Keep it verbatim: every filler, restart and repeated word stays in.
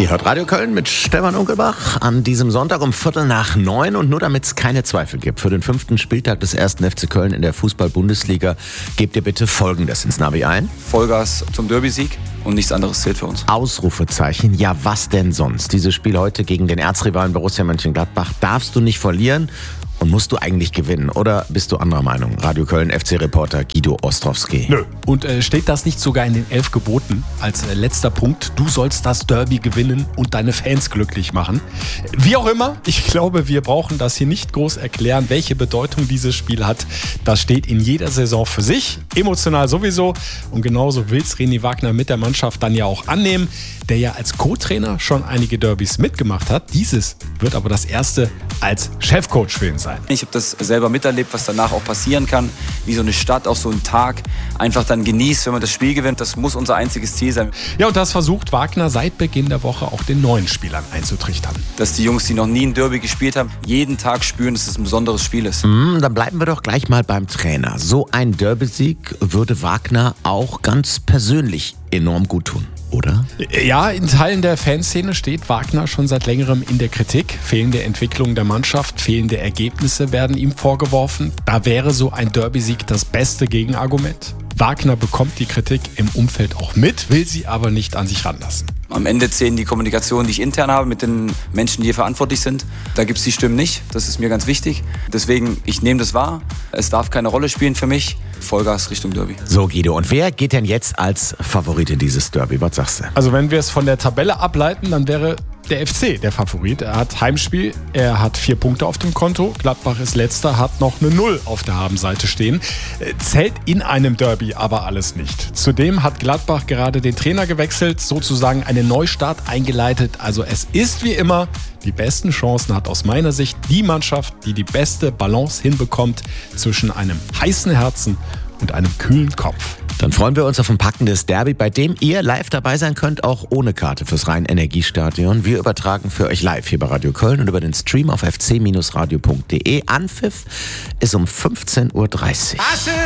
Ihr hört Radio Köln mit Stefan Unkelbach an diesem Sonntag um Viertel nach neun. Und nur damit es keine Zweifel gibt, für den fünften Spieltag des ersten F C Köln in der Fußball-Bundesliga gebt ihr bitte Folgendes ins Navi ein. Vollgas zum Derby-Sieg und nichts anderes zählt für uns. Ausrufezeichen, ja was denn sonst? Dieses Spiel heute gegen den Erzrivalen Borussia Mönchengladbach darfst du nicht verlieren. Und musst du eigentlich gewinnen? Oder bist du anderer Meinung? Radio Köln F C-Reporter Guido Ostrowski. Nö. Und äh, steht das nicht sogar in den elf Geboten als äh, letzter Punkt? Du sollst das Derby gewinnen und deine Fans glücklich machen. Wie auch immer, ich glaube, wir brauchen das hier nicht groß erklären, welche Bedeutung dieses Spiel hat. Das steht in jeder Saison für sich, emotional sowieso. Und genauso will es René Wagner mit der Mannschaft dann ja auch annehmen, der ja als Co-Trainer schon einige Derbys mitgemacht hat. Dieses wird aber das erste als Chefcoach für ihn sein. Ich habe das selber miterlebt, was danach auch passieren kann, wie so eine Stadt auch so einen Tag einfach dann genießt, wenn man das Spiel gewinnt. Das muss unser einziges Ziel sein. Ja, und das versucht Wagner seit Beginn der Woche auch den neuen Spielern einzutrichtern. Dass die Jungs, die noch nie ein Derby gespielt haben, jeden Tag spüren, dass es ein besonderes Spiel ist. Mm, dann bleiben wir doch gleich mal beim Trainer. So ein Derby-Sieg würde Wagner auch ganz persönlich enorm gut tun, oder? Ja, in Teilen der Fanszene steht Wagner schon seit längerem in der Kritik. Fehlende Entwicklung der Mannschaft, fehlende Ergebnisse werden ihm vorgeworfen. Da wäre so ein Derby-Sieg das beste Gegenargument. Wagner bekommt die Kritik im Umfeld auch mit, will sie aber nicht an sich ranlassen. Am Ende zählen die Kommunikation, die ich intern habe mit den Menschen, die hier verantwortlich sind. Da gibt es die Stimmen nicht. Das ist mir ganz wichtig. Deswegen, ich nehme das wahr. Es darf keine Rolle spielen für mich. Vollgas Richtung Derby. So, Guido, und wer geht denn jetzt als Favorit in dieses Derby? Was sagst du? Also wenn wir es von der Tabelle ableiten, dann wäre der F C der Favorit. Er hat Heimspiel, er hat vier Punkte auf dem Konto. Gladbach ist letzter, hat noch eine Null auf der Habenseite stehen. Zählt in einem Derby aber alles nicht. Zudem hat Gladbach gerade den Trainer gewechselt, sozusagen einen Neustart eingeleitet. Also es ist wie immer, die besten Chancen hat aus meiner Sicht die Mannschaft, die die beste Balance hinbekommt zwischen einem heißen Herzen und einem kühlen Kopf. Dann freuen wir uns auf ein packendes Derby, bei dem ihr live dabei sein könnt, auch ohne Karte fürs Rhein-Energiestadion. Wir übertragen für euch live hier bei Radio Köln und über den Stream auf f c Bindestrich radio punkt d e. Anpfiff ist um fünfzehn Uhr dreißig.